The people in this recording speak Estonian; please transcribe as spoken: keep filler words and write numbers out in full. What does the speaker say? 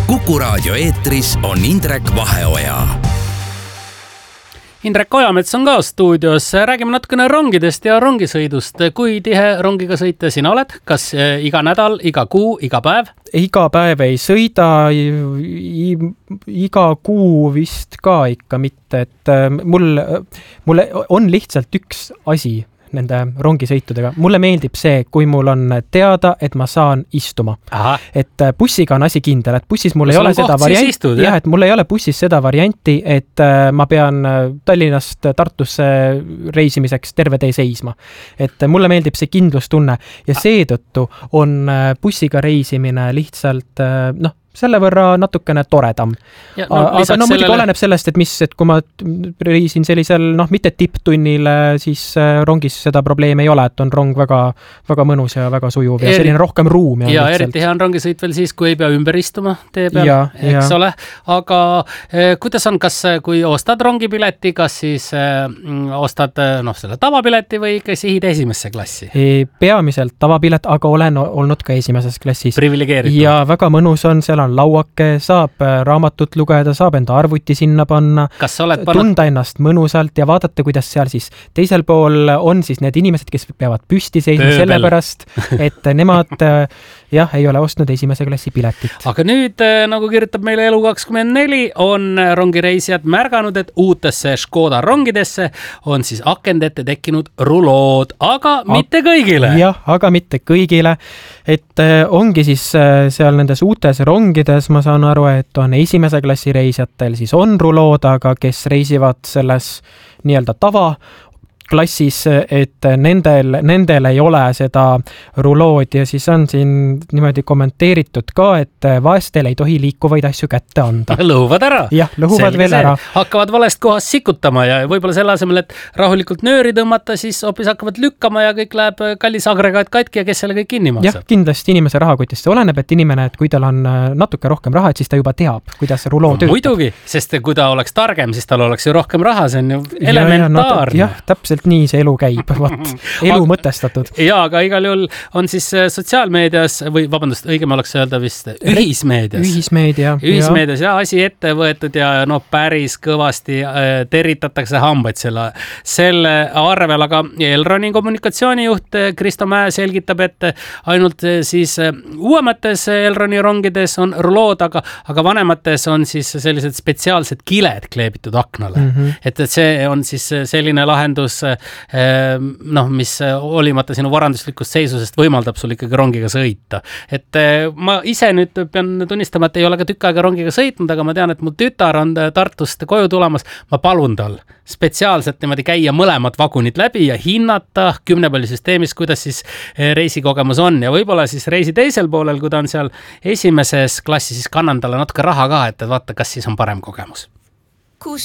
Kuku Raadio eetris on Indrek Vaheoja. Indrek Ojamets on ka stuudios. Räägime natukene rongidest ja rongisõidust. Kui tihe rongiga sõita sina oled? Kas iga nädal, iga kuu, iga päev? Iga päev ei sõida, iga kuu vist ka ikka mitte. Et mul, mul on lihtsalt üks asi nende rongisõitudega. Mulle meeldib see, kui mul on teada, et ma saan istuma. Aha. Et bussiga on asi kindel, et bussis mul Kus ei ole seda varianti. Istud, jah, et mul ei ole bussis seda varianti, et ma pean Tallinnast Tartusse reisimiseks terve tee seisma. Et mulle meeldib see kindlustunne ja seetõttu on bussiga reisimine lihtsalt, noh, selle võrra natukene toredam. Ja, no, aga no muidugi sellele... oleneb sellest, et mis, et kui ma reisin sellisel, noh, mitte tipptunnile, siis rongis seda probleemi ei ole, et on rong väga, väga mõnus ja väga sujuv ja Eri... selline rohkem ruumi. Ja lihtsalt. Eriti hea on rongisõit veel siis, kui ei pea ümber istuma tee peal, ja, eks ja. ole. Aga eh, kuidas on, kas kui ostad rongipileti, kas siis eh, ostad no, selle tavapileti või ikka sihid esimesse klassi? E, peamiselt tavapilet, aga olen olnud ka esimeses klassis. Privilegeeritud. Ja väga mõnus on, seal on lauake, saab raamatut lugeda, saab enda arvuti sinna panna, pannud... tunda ennast mõnusalt ja vaadata, kuidas seal siis teisel pool on siis need inimesed, kes peavad püsti seisma sellepärast, et nemad jah, ei ole ostnud esimese klassi piletit. Aga nüüd, nagu kirjutab meile Elu kakskümmend neli, on rongireisijad märganud, et uutesse Škoda rongidesse on siis akende ette tekkinud rulood, aga A- mitte kõigile. Jah, aga mitte kõigile. Et ongi siis seal nendes uutes rongides, ma saan aru, et on esimese klassi reisijatel siis on rulood, aga kes reisivad selles nii-öelda tava klassis, et nendel, nendel ei ole seda rulood ja siis on siin niimoodi kommenteeritud ka, et vaestel ei tohi liikuvaid asju kätte anda. Lõhuvad ära. Jah, lõhuvad Selge veel see. ära. Hakkavad valest kohast sikutama ja võib-olla selle asemel, et rahulikult nööri tõmmata, siis hoopis hakkavad lükkama ja kõik läheb kallis agregaat katki ja kes selle kõik kinni maksab. Jah, kindlasti inimese rahakotist see oleneb, et inimene, et kui tal on natuke rohkem raha, et siis ta juba teab, kuidas see ruloo no, töötab. Muidugi, sest kui ta oleks targem, siis tal oleks ju rohkem raha, see on ju elementaarne. Ja, ja, no, jah, täpselt nii see elu käib, vat, elu mõtestatud. Ja, aga igal juhul on siis sotsiaalmeedias või vabandust, õigem oleks öelda vist ühismeedias. Ühismeedia. Ühismeedias ja asi ette võetud ja no päris kõvasti teritatakse hambaid selle, selle arvel, aga Elroni kommunikatsioonijuht Kristo Mäe selgitab, et ainult siis uuemates Elroni rongides on rulood, aga, aga vanemates on siis sellised spetsiaalsed kiled kleebitud aknale. Mm-hmm. Et, et see on siis selline lahendus noh, mis olimata sinu varanduslikust seisusest võimaldab sul ikkagi rongiga sõita. Et ma ise nüüd pean tunnistama, et ei ole ka tükk aega rongiga sõitnud, aga ma tean, et mu tütar on Tartust koju tulemas. Ma palun tal spetsiaalselt niimoodi käia mõlemad vagunid läbi ja hinnata kümnepallisüsteemis, kuidas siis reisikogemus on ja võib-olla siis reisi teisel poolel, kui ta on seal esimeses klassi, siis kannan talle natuke raha ka, et vaata, kas siis on parem kogemus.